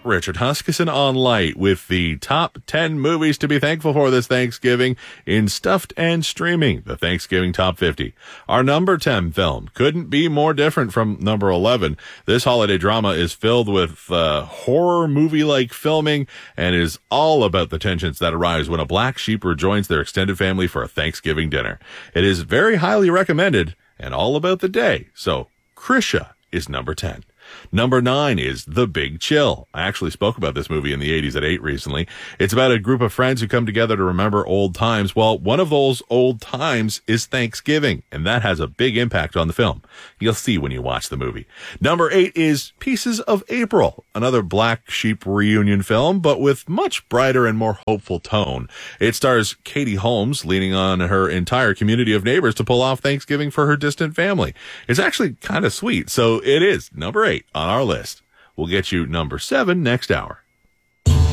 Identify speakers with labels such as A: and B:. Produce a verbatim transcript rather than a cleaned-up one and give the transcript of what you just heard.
A: Richard Huskisson on Light with the top ten movies to be thankful for this Thanksgiving in Stuffed and Streaming, the Thanksgiving Top fifty. Our number ten film couldn't be more different from number eleven. This holiday drama is filled with uh, horror movie-like filming and is all about the tensions that arise when a black sheep rejoins their extended family for a Thanksgiving dinner. It is very highly recommended and all about the day. So, Krisha is number ten. Number nine is The Big Chill. I actually spoke about this movie in the eighties at eight recently. It's about a group of friends who come together to remember old times. Well, one of those old times is Thanksgiving, and that has a big impact on the film. You'll see when you watch the movie. Number eight is Pieces of April, another Black Sheep reunion film, but with much brighter and more hopeful tone. It stars Katie Holmes leaning on her entire community of neighbors to pull off Thanksgiving for her distant family. It's actually kind of sweet, so it is number eight on our list. We'll get you number seven next hour.